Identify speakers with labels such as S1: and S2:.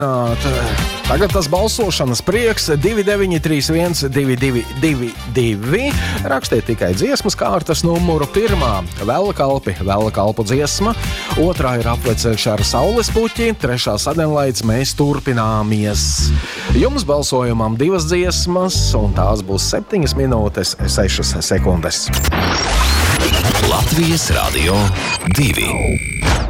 S1: Tagad tas balsošanas prieks 2931 222. Rakstiet tikai dziesmas kārtas numuru 1. Velkalpu dziesma, 2. ir apvecēkša ar saules puķi, 3. sadenlaids mēs turpināmies. Jums balsojumam 2 dziesmas, un tās būs 7 minūtes 6 sekundes.
S2: Latvijas Radio 2.